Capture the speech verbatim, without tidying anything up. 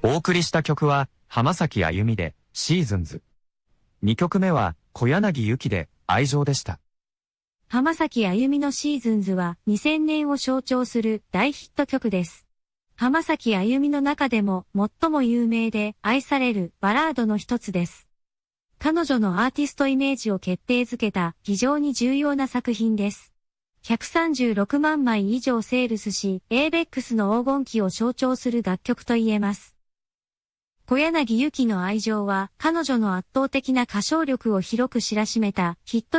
お送りした曲は、浜崎あゆみで、シーズンズ。にきょくめは、小柳ゆきで、愛情でした。 浜崎あゆみのシーズンズはにせんねんを象徴する大ヒット曲です。浜崎あゆみの中でも最も有名で愛されるバラードの一つです。彼女のアーティストイメージを決定づけた非常に重要な作品です。ひゃくさんじゅうろくまんまい以上セールスし、エイベックスの黄金期を象徴する楽曲と言えます。小柳ゆきの愛情は彼女の圧倒的な歌唱力を広く知らしめたヒット